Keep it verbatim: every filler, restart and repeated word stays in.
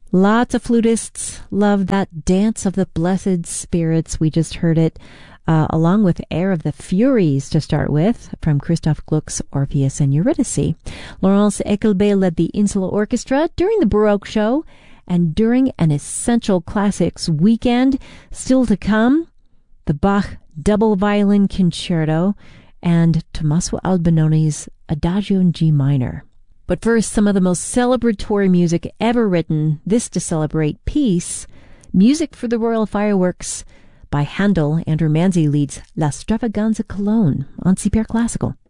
Lots of flutists love that Dance of the Blessed Spirits. We just heard it uh, along with Air of the Furies to start with from Christoph Gluck's Orpheus and Eurydice. Laurence Ekelbe led the Insula Orchestra during the Baroque show and during an Essential Classics weekend. Still to come, the Bach Double Violin Concerto and Tommaso Albinoni's Adagio in G minor. But first, some of the most celebratory music ever written, this to celebrate peace, Music for the Royal Fireworks by Handel. Andrew Manzi leads La Stravaganza Cologne on C P R Classical.